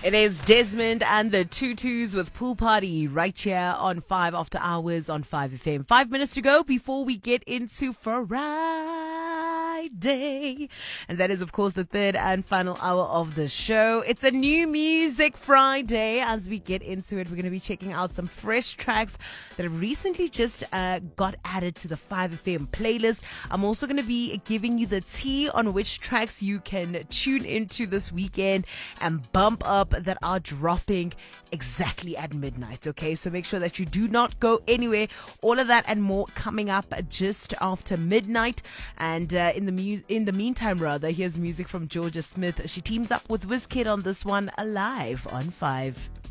It is Desmond and the Tutus with Pool Party right here on 5 After Hours on 5FM. 5 minutes to go before we get into Friday. And that is, of course, the third and final hour of the show. It's a new music Friday. As we get into it, we're going to be checking out some fresh tracks that have recently just got added to the 5FM playlist. I'm also going to be giving you the tea on which tracks you can tune into this weekend and bump up that are dropping exactly at midnight. Okay, so make sure that you do not go anywhere. All of that and more coming up just after midnight. And in the meantime, here's music from Georgia Smith. She teams up with Wizkid on this one, Alive on 5.